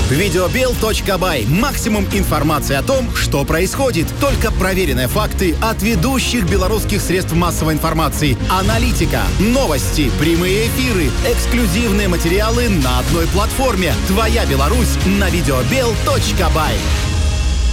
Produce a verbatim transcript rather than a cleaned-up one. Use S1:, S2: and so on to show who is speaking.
S1: Видеобел точка бай. Максимум информации о том, что происходит. Только проверенные факты от ведущих белорусских средств массовой информации. Аналитика, новости, прямые эфиры, эксклюзивные материалы на одной платформе. Твоя Беларусь на видеобел точка бай.